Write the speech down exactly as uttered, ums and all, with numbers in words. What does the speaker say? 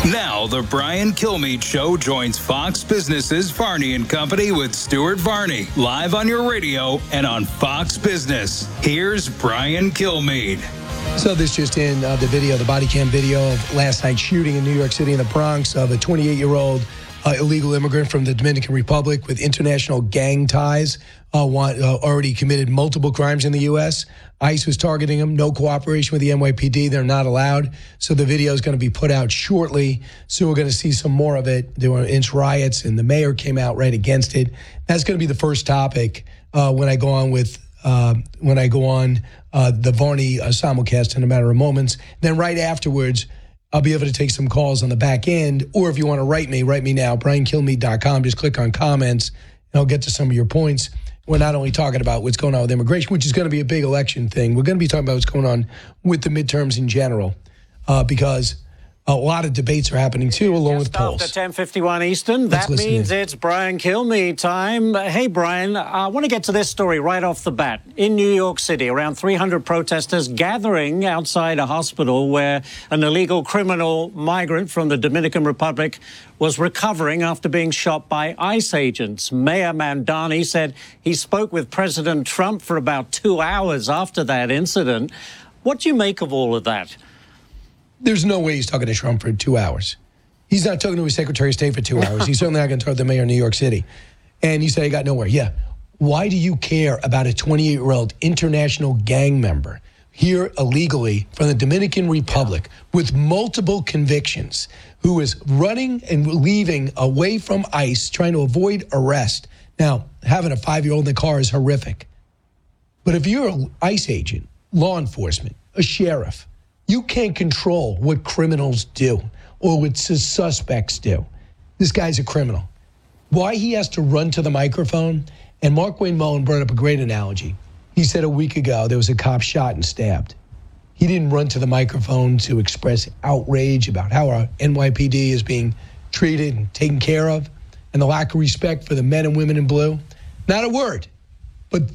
Now, the Brian Kilmeade Show joins Fox Business's Varney and Company with Stuart Varney, live on your radio and on Fox Business. Here's Brian Kilmeade. So this just in, uh, the video, the body cam video of last night's shooting in New York City in the Bronx of a twenty-eight-year-old uh, illegal immigrant from the Dominican Republic with international gang ties, uh, want, uh, already committed multiple crimes in the U S ICE was targeting him. No cooperation with the N Y P D. They're not allowed. So the video is going to be put out shortly. So we're going to see some more of it. There were inch riots, and the mayor came out right against it. That's going to be the first topic uh, when I go on with uh, when I go on uh, the Varney uh, simulcast in a matter of moments. Then right afterwards, I'll be able to take some calls on the back end. Or if you want to write me, write me now, brian kilmeade dot com. Just click on comments, and I'll get to some of your points. We're not only talking about what's going on with immigration, which is going to be a big election thing. We're going to be talking about what's going on with the midterms in general, uh, because a lot of debates are happening, too, along Just with polls. After ten fifty-one Eastern, Let's that means in. it's Brian Kilmeade time. Hey, Brian, I want to get to this story right off the bat. In New York City, around three hundred protesters gathering outside a hospital where an illegal criminal migrant from the Dominican Republic was recovering after being shot by ICE agents. Mayor Mamdani said he spoke with President Trump for about two hours after that incident. What do you make of all of that? There's no way he's talking to Trump for two hours. He's not talking to his Secretary of State for two hours. He's certainly not going to talk to the mayor of New York City. And you say he got nowhere. Yeah. Why do you care about a twenty-eight-year-old international gang member here illegally from the Dominican Republic yeah. with multiple convictions who is running and leaving away from ICE, trying to avoid arrest? Now, having a five-year-old in the car is horrific. But if you're an ICE agent, law enforcement, a sheriff, you can't control what criminals do or what suspects do. This guy's a criminal. Why he has to run to the microphone? And Mark Wayne Mullen brought up a great analogy. He said a week ago there was a cop shot and stabbed. He didn't run to the microphone to express outrage about how our N Y P D is being treated and taken care of and the lack of respect for the men and women in blue. Not a word. But